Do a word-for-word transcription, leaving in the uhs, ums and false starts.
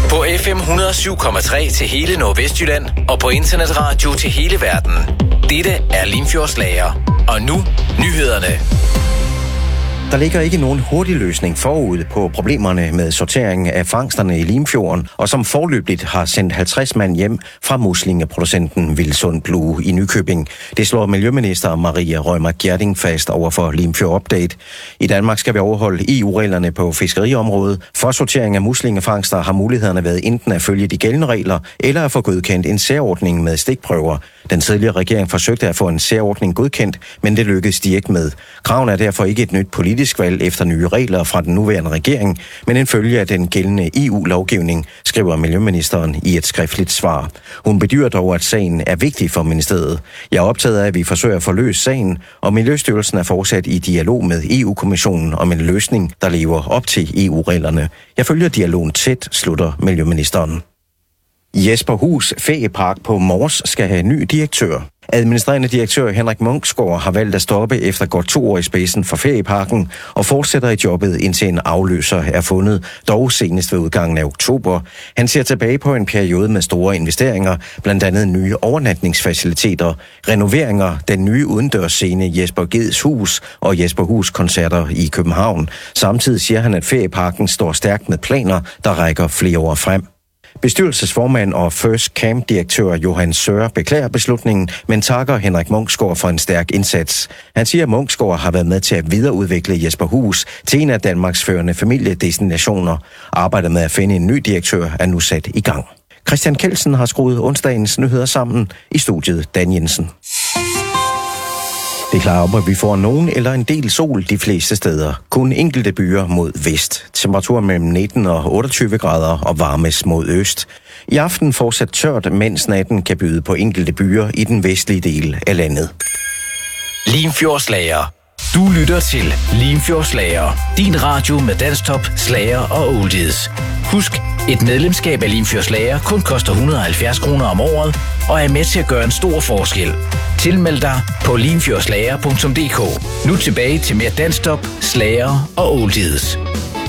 På F M et hundrede og syv komma tre til hele Nordvestjylland og på internetradio til hele verden. Dette er Limfjordslager. Og nu nyhederne. Der ligger ikke nogen hurtig løsning forud på problemerne med sortering af fangsterne i Limfjorden, og som forløbigt har sendt halvtreds mand hjem fra muslingeproducenten Vilsund Blue i Nykøbing. Det slår miljøminister Maria Reumert Gjerding fast over for Limfjord Update. I Danmark skal vi overholde E U-reglerne på fiskeriområdet. For sortering af muslingefangster har mulighederne været enten at følge de gældende regler, eller at få godkendt en særordning med stikprøver. Den tidligere regering forsøgte at få en særordning godkendt, men det lykkedes de ikke med. Kravene er derfor ikke et nyt politisk valg efter nye regler fra den nuværende regering, men en følge af den gældende E U-lovgivning, skriver miljøministeren i et skriftligt svar. Hun bedyrer dog, at sagen er vigtig for ministeriet. Jeg er optaget af, at vi forsøger at få løst sagen, og Miljøstyrelsen er fortsat i dialog med E U-kommissionen om en løsning, der lever op til E U-reglerne. Jeg følger dialogen tæt, slutter miljøministeren. Jesperhus Feriepark på Mors skal have ny direktør. Administrerende direktør Henrik Munksgaard har valgt at stoppe efter godt to år i spidsen for ferieparken og fortsætter i jobbet indtil en afløser er fundet, dog senest ved udgangen af oktober. Han ser tilbage på en periode med store investeringer, blandt andet nye overnatningsfaciliteter, renoveringer, den nye udendørsscene Jesper Geds Hus og Jesperhus koncerter i København. Samtidig siger han, at ferieparken står stærkt med planer, der rækker flere år frem. Bestyrelsesformand og First Camp-direktør Johan Sør beklager beslutningen, men takker Henrik Munksgaard for en stærk indsats. Han siger, at Munksgaard har været med til at videreudvikle Jesperhus til en af Danmarks førende familiedestinationer. Arbejdet med at finde en ny direktør er nu sat i gang. Christian Kelsen har skruet onsdagens nyheder sammen i studiet Dan Jensen. Det er klart op, at vi får nogen eller en del sol de fleste steder. Kun enkelte byer mod vest. Temperaturer mellem nitten og otteogtyve grader og varmes mod øst. I aften fortsat tørt, mens natten kan byde på enkelte byer i den vestlige del af landet. Limfjordslager. Du lytter til Limfjordslager. Din radio med danstop, slager og oldies. Husk, et medlemskab af Limfjordslager kun koster et hundrede og halvfjerds kroner om året og er med til at gøre en stor forskel. Tilmeld dig på limfjordslager punktum d k. Nu tilbage til mere danstop, slager og oldies.